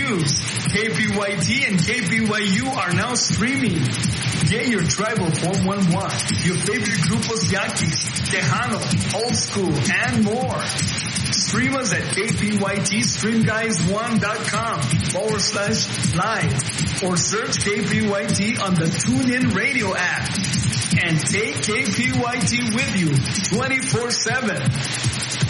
news. KPYT and KPYU are now streaming. Get your tribal 411, your favorite grupos yaquis, Tejano, Old School, and more. Stream us at kpytstreamguys1.com/live or search KPYT on the TuneIn Radio app. And take KPYT with you 24/7.